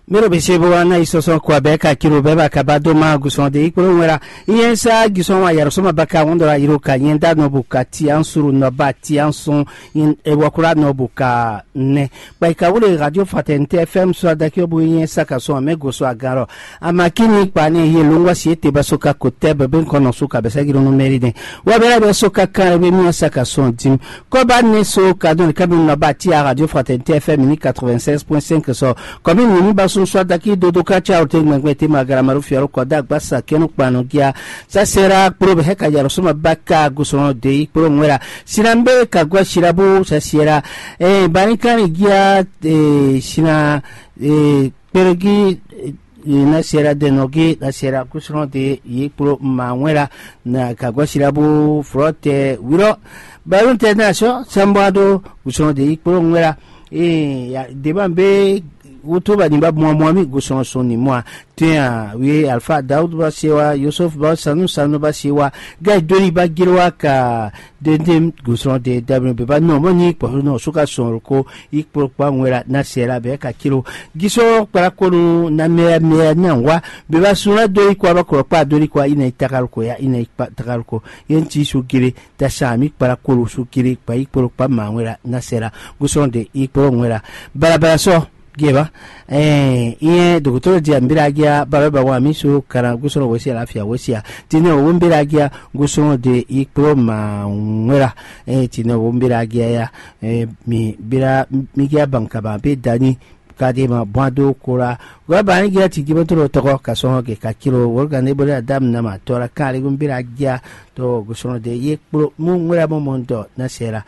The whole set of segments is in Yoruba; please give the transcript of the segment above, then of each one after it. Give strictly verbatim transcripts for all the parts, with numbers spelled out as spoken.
Mero besebo wana isoso kwa beka kiro beba kabado ma gusonde ikoro nwera iyensa gison wa yaro soma baka wondora iroka yenda no bukati ansuru no bati anson in ewakura no buka ne ba ikawule radio Fraternité F M so adakio bu iyensa kaso amego so agaro amakini pani ye longwa siete basoka kote beben kono suka besagiro no meride wa bela besoka kan be mi saka son dim ko ba ne so kadon kabin no bati a radio Fraternité F M ni quatre-vingt-seize point cinq so comme ni ba soit daki dodo kacha ote ngwete magara marufi yaro kwa dag basa kenu kwano gia sa sera probe heka yaro soma baka gusono de pro mwera sirambe kagwa shirabu sa sera eh banikani gia eh sina eh pergi na sera de nogi na sera gusono de yi pro mwera na kagwa shirabu frote wiro barunte nasho sambado gusono de yi pro mwera eh ya debambe utuba nimba mwami guson soni mwa tia we Alpha Daoud ba sewa Yusuf ba sanu sanu ba sewa ga doni ba girwa ka dendem guson de w ba no moni ko no suka son ko ikpo pa nwera na sera be ka kilo giso para ko na me me nyanwa be ba suna dori ko ba ko pa dori ko ina itakal ko ya ina itakal ko yenti sukire ta sami para ko sukire pa ikpo pa manwera na sera guson de ikpo nwera barabara so geba eh iye docteur di ambiragia baraba wa miso kara gusono wesi afia wesi tine wo mbiragia gusono de ikroma ngera eh tine wo mbiragia ya eh mi bira migia banka ba be dani kadima bwado kora wa bani gira tigibo to to kaso ke kakiro worgane bole adam na ma tora kale gumbiragia to gusono de ikro mu ngera mo mondo na sera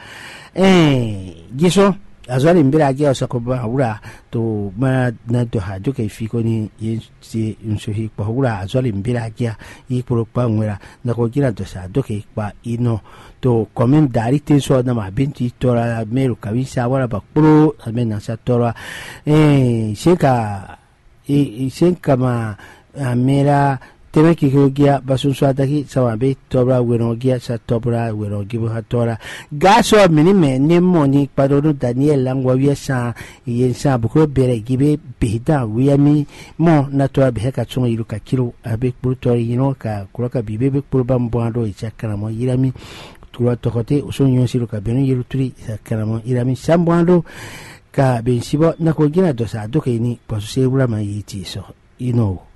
eh giso azwali mbira gia usakoba ura to ma na to ha joke fiko ni yensi unsuhi kwa ura azwali mbira gia ikuro pa ngwera na ko gira to sa doke kwa ino to komen dari te so na ma binti tora meru kabisa wala bakuro amena sa tora eh sheka e sheka ma amera teme kikia basun swataki sawabe tobra wenogia sa tobra wenogibo hatora gaso minime nemoni padoro Daniel langwa wiesa yensa bukro bere gibe bihda wiami mo natwa beheka chunga iruka kilo abe brutori yino ka kuroka bibe be kurban bwando ichakana mo yirami tuwa tokote usonyo siruka beno yiruturi sakana mo yirami sambwando ka bensibo nakogina dosa doke ni posuse ulama yiti so ino